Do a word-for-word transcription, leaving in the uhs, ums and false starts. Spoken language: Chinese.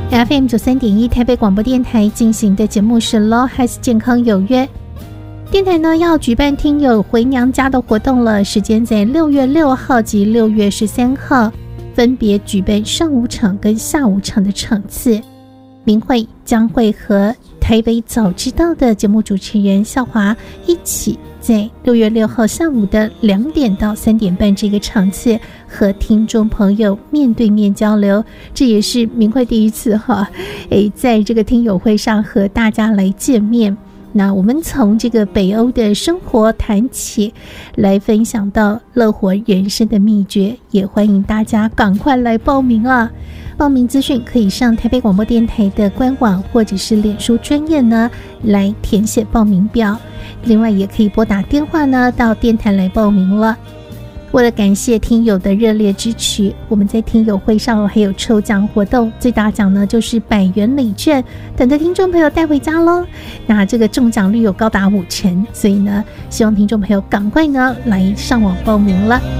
F M 九三点一台北广播电台进行的节目是 Law Has 健康有约。电台呢要举办听友回娘家的活动了，时间在六月六号及六月十三号，分别举办上午场跟下午场的场次。明慧将会和台北早知道的节目主持人孝华一起在六月六号下午的两点到三点半这个场次和听众朋友面对面交流，这也是明慧第一次哈，诶，在这个听友会上和大家来见面。那我们从这个北欧的生活谈起，来分享到乐活人生的秘诀，也欢迎大家赶快来报名啊！报名资讯可以上台北广播电台的官网或者是脸书专页呢来填写报名表，另外也可以拨打电话呢到电台来报名了。为了感谢听友的热烈支持，我们在听友会上还有抽奖活动，最大奖呢就是百元礼券，等着听众朋友带回家咯。那这个中奖率有高达五成，所以呢，希望听众朋友赶快呢来上网报名了。